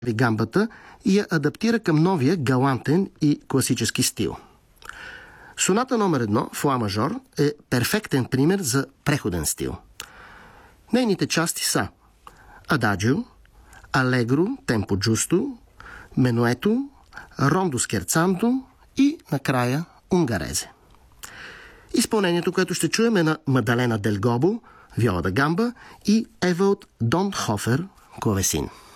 гамбата и я адаптира към новия галантен и класически стил. Соната номер 1 в ла мажор е перфектен пример за преходен стил. Нейните части са ададжио, алегро, темпо джусто, менуето, рондо скерцанто и накрая унгарезе. Изпълнението, което ще чуем, е на Мадалена Дел Гобо, виола да гамба, и Евалд Донхофер, клавесин.